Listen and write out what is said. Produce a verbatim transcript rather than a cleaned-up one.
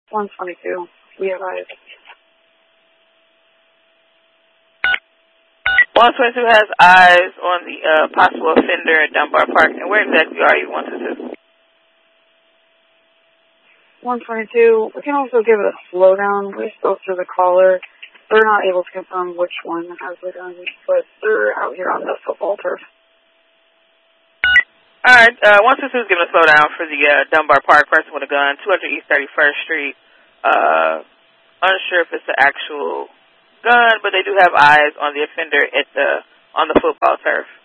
one twenty-two. We have eyes. one twenty-two has eyes on the uh, possible offender at Dunbar Park. And where exactly are you, one twenty-two? one twenty-two. We can also give it a slowdown. We spoke to the caller. They're not able to confirm which one has the gun, but they're out here on the football turf. All right, uh, one twenty-two is giving a slowdown for the uh, Dunbar Park person with a gun, two hundred East thirty-first Street. Uh, unsure if it's the actual gun, but they do have eyes on the offender at the on the football turf.